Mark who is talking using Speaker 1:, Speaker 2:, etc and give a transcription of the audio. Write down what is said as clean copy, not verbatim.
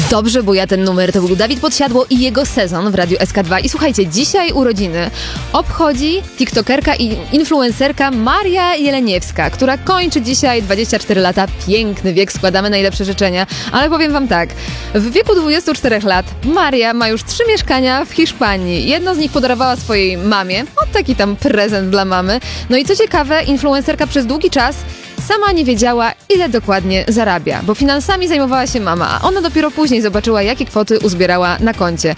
Speaker 1: Dobrze, bo ja ten numer to był Dawid Podsiadło i jego sezon w Radiu SK2. I słuchajcie, dzisiaj urodziny obchodzi tiktokerka i influencerka Maria Jeleniewska, która kończy dzisiaj 24 lata. Piękny wiek, składamy najlepsze życzenia. Ale powiem wam tak, w wieku 24 lat Maria ma już 3 mieszkania w Hiszpanii. Jedno z nich podarowała swojej mamie, taki tam prezent dla mamy. No i co ciekawe, influencerka przez długi czas sama nie wiedziała, ile dokładnie zarabia, bo finansami zajmowała się mama, a ona dopiero później zobaczyła, jakie kwoty uzbierała na koncie.